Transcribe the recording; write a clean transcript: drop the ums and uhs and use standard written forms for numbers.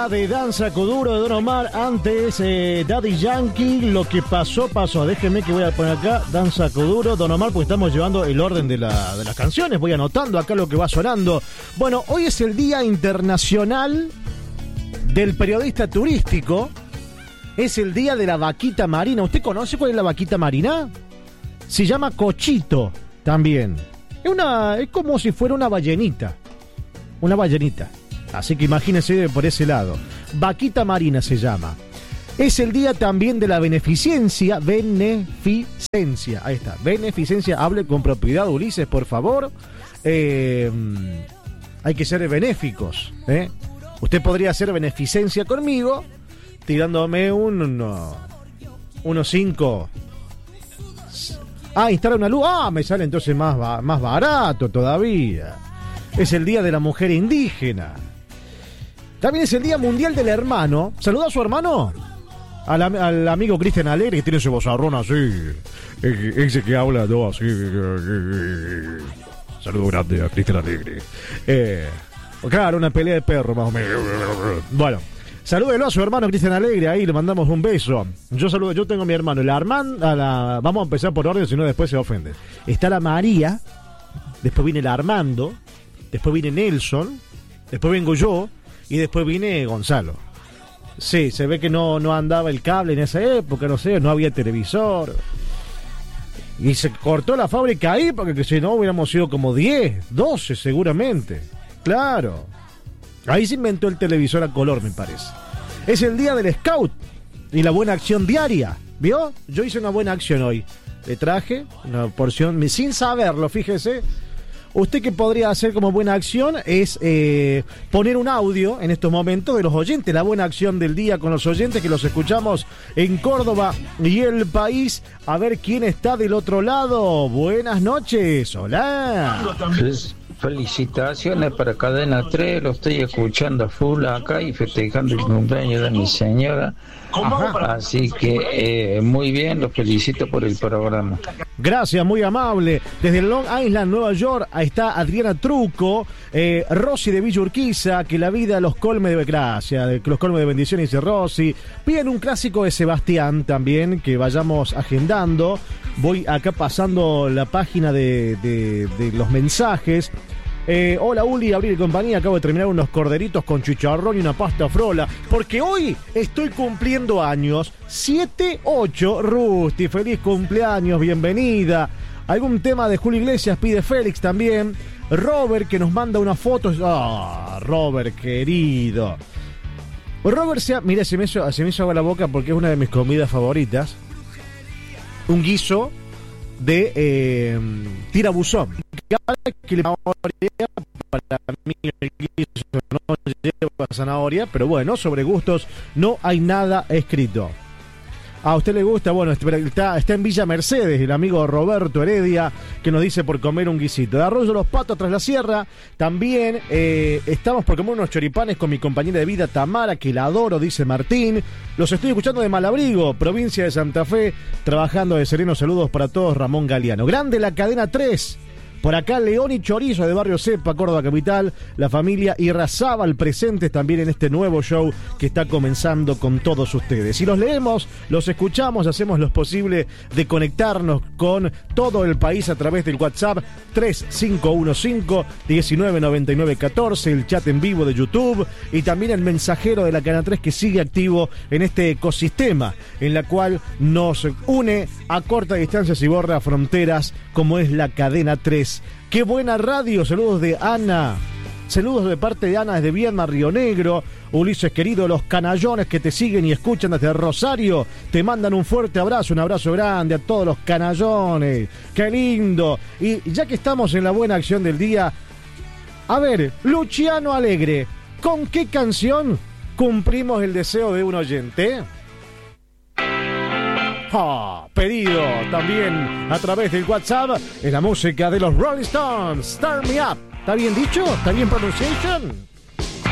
de Danza Kuduro de Don Omar. Antes, Daddy Yankee, Lo que pasó, pasó. Déjenme que voy a poner acá Danza Kuduro, Don Omar, porque estamos llevando el orden de las canciones. Voy anotando acá lo que va sonando. Bueno, hoy es el Día Internacional del Periodista Turístico. Es el Día de la Vaquita Marina. ¿Usted conoce cuál es la vaquita marina? Se llama cochito también. Es como si fuera una ballenita. Una ballenita. Así que imagínense por ese lado. Vaquita marina se llama. Es el día también de la beneficencia. Beneficencia. Ahí está. Beneficencia. Hable con propiedad, Ulises, por favor. Hay que ser benéficos. Usted podría hacer beneficencia conmigo tirándome unos 5. Instala una luz. Me sale entonces más barato todavía. Es el día de la mujer indígena. También es el Día Mundial del Hermano. ¿Saluda a su hermano? Al amigo Cristian Alegre, que tiene su vozarrón así. Ese que habla todo así. Saludo grande a Cristian Alegre. Claro, una pelea de perro más o menos. Bueno, salúdelo a su hermano Cristian Alegre. Ahí le mandamos un beso. Yo tengo a mi hermano, el Armando. Vamos a empezar por orden, si no después se ofende. Está la María. Después viene el Armando. Después viene Nelson. Después vengo yo. Y después viene Gonzalo. Sí, se ve que no andaba el cable en esa época, no había televisor. Y se cortó la fábrica ahí, porque si no hubiéramos sido como 10, 12 seguramente. Claro. Ahí se inventó el televisor a color, me parece. Es el día del Scout y la buena acción diaria. ¿Vio? Yo hice una buena acción hoy. Le traje una porción, sin saberlo, fíjese. Usted que podría hacer como buena acción es poner un audio en estos momentos de los oyentes, la buena acción del día con los oyentes que los escuchamos en Córdoba y el país. A ver quién está del otro lado. Buenas noches, hola. Felicitaciones para Cadena 3, lo estoy escuchando a full acá y festejando el cumpleaños de mi señora. Ajá. Así que muy bien, los felicito por el programa. Gracias, muy amable. Desde Long Island, Nueva York, ahí está Adriana Truco, Rosy de Villa Urquiza, que la vida los colme de gracia, los colme de bendiciones, dice Rosy. Piden un clásico de Sebastián también, que vayamos agendando. Voy acá pasando la página de los mensajes. Hola Uli, Abril y compañía, acabo de terminar unos corderitos con chicharrón y una pasta frola, porque hoy estoy cumpliendo años. 7-8, Rusti, feliz cumpleaños, bienvenida. Algún tema de Julio Iglesias pide Félix también. Robert, que nos manda unas fotos. Robert, querido. Robert, mira, se me hizo agua la boca porque es una de mis comidas favoritas. Un guiso de tirabuzón. Que le para mí el guiso no lleva zanahoria, pero bueno, sobre gustos no hay nada escrito. ¿A usted le gusta? Bueno, está en Villa Mercedes el amigo Roberto Heredia, que nos dice por comer un guisito. De Arroyo Los Patos, tras la sierra, también estamos por comer unos choripanes con mi compañera de vida Tamara, que la adoro, dice Martín. Los estoy escuchando de Malabrigo, provincia de Santa Fe, trabajando de sereno. Saludos para todos, Ramón Galeano. Grande la Cadena 3. Por acá León y Chorizo de Barrio Cepa, Córdoba Capital, la familia Irrazábal presentes también en este nuevo show que está comenzando con todos ustedes. Y los leemos, los escuchamos, hacemos lo posible de conectarnos con todo el país a través del WhatsApp 3515-199914, el chat en vivo de YouTube y también el mensajero de la Cadena 3 que sigue activo en este ecosistema en la cual nos une a corta distancia y borra fronteras como es la Cadena 3. ¡Qué buena radio! Saludos de Ana. Saludos de parte de Ana desde Viedma, Río Negro. Ulises querido, los canallones que te siguen y escuchan desde Rosario te mandan un fuerte abrazo, un abrazo grande a todos los canallones. ¡Qué lindo! Y ya que estamos en la buena acción del día, a ver, Luciano Alegre, ¿con qué canción cumplimos el deseo de un oyente? Pedido también a través del WhatsApp en la música de los Rolling Stones, Start Me Up. ¿Está bien dicho? ¿Está bien pronunciation?